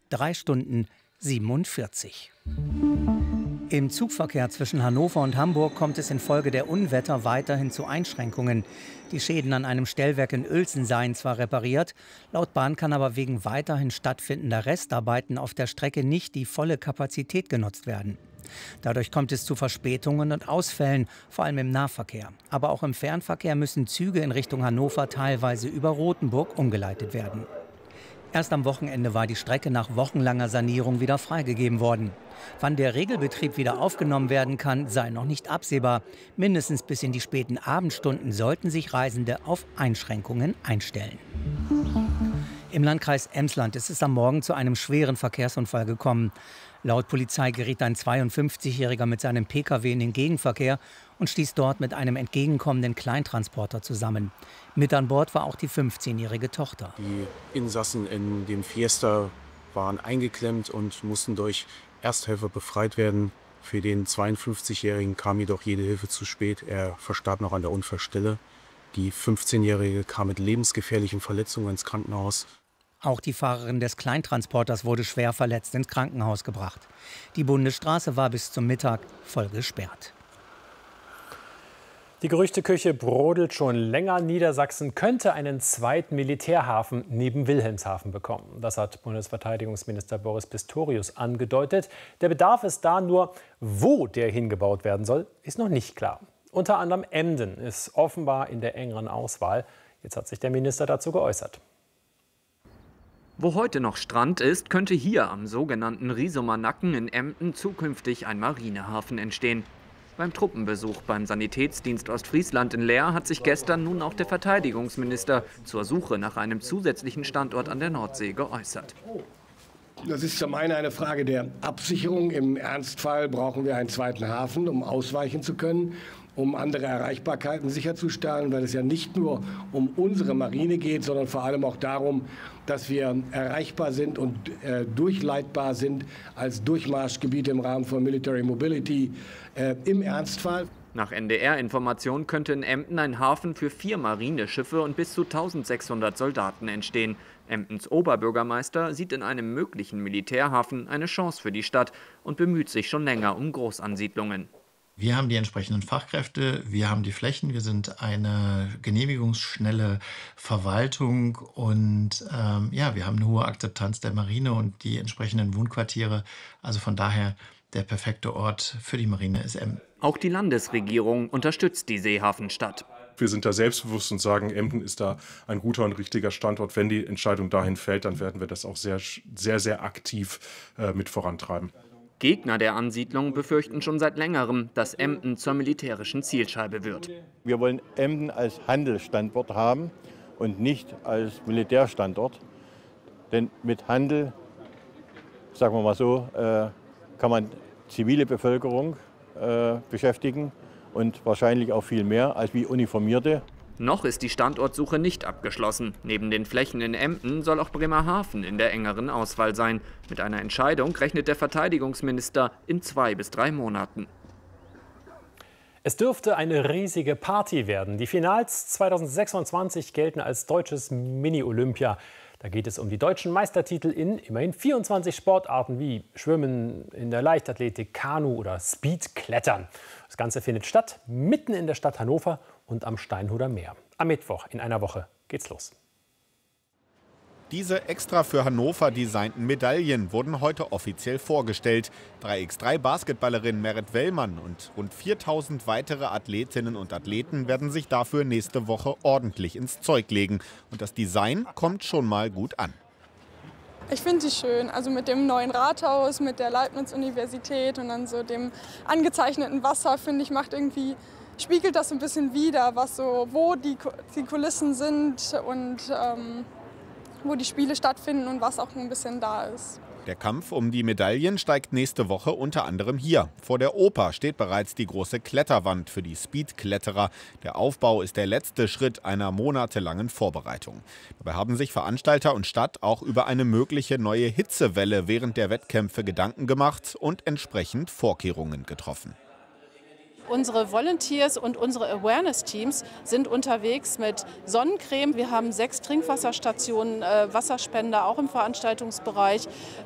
3 Stunden 47. Im Zugverkehr zwischen Hannover und Hamburg kommt es infolge der Unwetter weiterhin zu Einschränkungen. Die Schäden an einem Stellwerk in Uelzen seien zwar repariert, laut Bahn kann aber wegen weiterhin stattfindender Restarbeiten auf der Strecke nicht die volle Kapazität genutzt werden. Dadurch kommt es zu Verspätungen und Ausfällen, vor allem im Nahverkehr. Aber auch im Fernverkehr müssen Züge in Richtung Hannover teilweise über Rothenburg umgeleitet werden. Erst am Wochenende war die Strecke nach wochenlanger Sanierung wieder freigegeben worden. Wann der Regelbetrieb wieder aufgenommen werden kann, sei noch nicht absehbar. Mindestens bis in die späten Abendstunden sollten sich Reisende auf Einschränkungen einstellen. Im Landkreis Emsland ist es am Morgen zu einem schweren Verkehrsunfall gekommen. Laut Polizei geriet ein 52-Jähriger mit seinem Pkw in den Gegenverkehr und stieß dort mit einem entgegenkommenden Kleintransporter zusammen. Mit an Bord war auch die 15-jährige Tochter. Die Insassen in dem Fiesta waren eingeklemmt und mussten durch Ersthelfer befreit werden. Für den 52-Jährigen kam jedoch jede Hilfe zu spät. Er verstarb noch an der Unfallstelle. Die 15-Jährige kam mit lebensgefährlichen Verletzungen ins Krankenhaus. Auch die Fahrerin des Kleintransporters wurde schwer verletzt ins Krankenhaus gebracht. Die Bundesstraße war bis zum Mittag voll gesperrt. Die Gerüchteküche brodelt schon länger. Niedersachsen könnte einen zweiten Militärhafen neben Wilhelmshaven bekommen. Das hat Bundesverteidigungsminister Boris Pistorius angedeutet. Der Bedarf ist da, nur wo der hingebaut werden soll, ist noch nicht klar. Unter anderem Emden ist offenbar in der engeren Auswahl. Jetzt hat sich der Minister dazu geäußert. Wo heute noch Strand ist, könnte hier am sogenannten Riesumer Nacken in Emden zukünftig ein Marinehafen entstehen. Beim Truppenbesuch beim Sanitätsdienst Ostfriesland in Leer hat sich gestern nun auch der Verteidigungsminister zur Suche nach einem zusätzlichen Standort an der Nordsee geäußert. Das ist zum einen eine Frage der Absicherung. Im Ernstfall brauchen wir einen zweiten Hafen, um ausweichen zu können, um andere Erreichbarkeiten sicherzustellen, weil es ja nicht nur um unsere Marine geht, sondern vor allem auch darum, dass wir erreichbar sind und durchleitbar sind als Durchmarschgebiete im Rahmen von Military Mobility im Ernstfall. Nach NDR-Informationen könnte in Emden ein Hafen für 4 Marineschiffe und bis zu 1600 Soldaten entstehen. Emdens Oberbürgermeister sieht in einem möglichen Militärhafen eine Chance für die Stadt und bemüht sich schon länger um Großansiedlungen. Wir haben die entsprechenden Fachkräfte, wir haben die Flächen, wir sind eine genehmigungsschnelle Verwaltung und wir haben eine hohe Akzeptanz der Marine und die entsprechenden Wohnquartiere. Also von daher der perfekte Ort für die Marine ist Emden. Auch die Landesregierung unterstützt die Seehafenstadt. Wir sind da selbstbewusst und sagen, Emden ist da ein guter und richtiger Standort. Wenn die Entscheidung dahin fällt, dann werden wir das auch sehr, sehr, sehr aktiv mit vorantreiben. Gegner der Ansiedlung befürchten schon seit längerem, dass Emden zur militärischen Zielscheibe wird. Wir wollen Emden als Handelsstandort haben und nicht als Militärstandort. Denn mit Handel, sagen wir mal so, kann man zivile Bevölkerung beschäftigen und wahrscheinlich auch viel mehr als wie Uniformierte. Noch ist die Standortsuche nicht abgeschlossen. Neben den Flächen in Emden soll auch Bremerhaven in der engeren Auswahl sein. Mit einer Entscheidung rechnet der Verteidigungsminister in 2 bis 3 Monaten. Es dürfte eine riesige Party werden. Die Finals 2026 gelten als deutsches Mini-Olympia. Da geht es um die deutschen Meistertitel in immerhin 24 Sportarten wie Schwimmen, in der Leichtathletik, Kanu oder Speedklettern. Das Ganze findet statt mitten in der Stadt Hannover und am Steinhuder Meer. Am Mittwoch in einer Woche geht's los. Diese extra für Hannover designten Medaillen wurden heute offiziell vorgestellt. 3x3-Basketballerin Merit Wellmann und rund 4000 weitere Athletinnen und Athleten werden sich dafür nächste Woche ordentlich ins Zeug legen. Und das Design kommt schon mal gut an. Ich finde sie schön, also mit dem neuen Rathaus, mit der Leibniz-Universität und dann so dem angezeichneten Wasser, finde ich, spiegelt das so ein bisschen wider, wo die Kulissen sind und wo die Spiele stattfinden und was auch ein bisschen da ist. Der Kampf um die Medaillen steigt nächste Woche unter anderem hier. Vor der Oper steht bereits die große Kletterwand für die Speedkletterer. Der Aufbau ist der letzte Schritt einer monatelangen Vorbereitung. Dabei haben sich Veranstalter und Stadt auch über eine mögliche neue Hitzewelle während der Wettkämpfe Gedanken gemacht und entsprechend Vorkehrungen getroffen. Unsere Volunteers und unsere Awareness-Teams sind unterwegs mit Sonnencreme. Wir haben 6 Trinkwasserstationen, Wasserspender auch im Veranstaltungsbereich.